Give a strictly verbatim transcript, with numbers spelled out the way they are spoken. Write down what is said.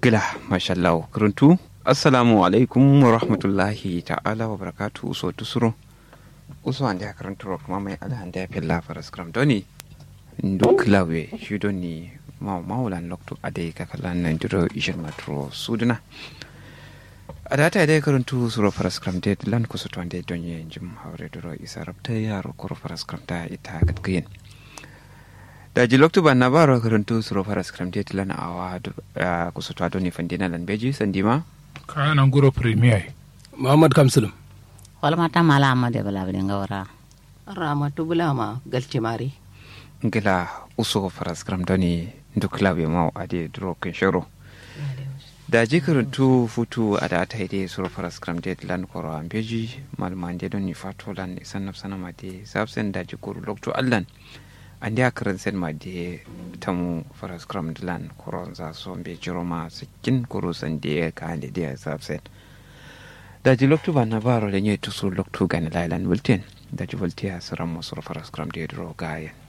gila mashallah kuruntu assalamu alaikum wa rahmatullahi ta'ala wa barakatuhu so tusuro uso ande karanturo kuma mai alhanda ya filla faras kram doni duk lawe shi doni ma maulan lokto ade ka kallan nan duro ishin matro suduna adata ade karantu suro faras kram de lan kuso to ande donye jim hawre duro isa rabta yaro koro faras kram ta ita gatkiyen da ji lokto ban na baro karantu suro faras kram de lan awa kuso to doni fandina lan beji sandima kanan guro premier Muhammad Kamsulum wala mata mala amade bala bale ngawara ramatu bulama galtimari ngila uso faras kram doni duk lawe ma ade duro kin shiro da ji karantu futu a da ta ide suro faras kram de lan koro ambeji malman de doni fato lan isan nafsana ma de sabsen da ji koro lokto allan ande akaran sen ma de tamu faras kram de lan koro za so be jiro ma sikin koro san de ka ande de sabsen da ji lokto ban na baro le nyeto su lokto gan lailan wulten da ji voltia saram mo suro faras kram de dro gayen